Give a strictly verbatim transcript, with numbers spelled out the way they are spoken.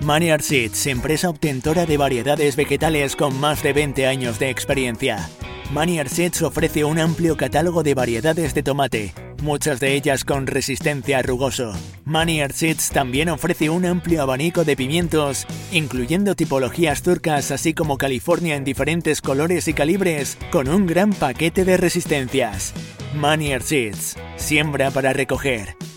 Maynard Seeds, empresa obtentora de variedades vegetales con más de veinte años de experiencia. Maynard Seeds ofrece un amplio catálogo de variedades de tomate, muchas de ellas con resistencia a rugoso. Maynard Seeds también ofrece un amplio abanico de pimientos, incluyendo tipologías turcas así como California en diferentes colores y calibres, con un gran paquete de resistencias. Maynard Seeds, siembra para recoger.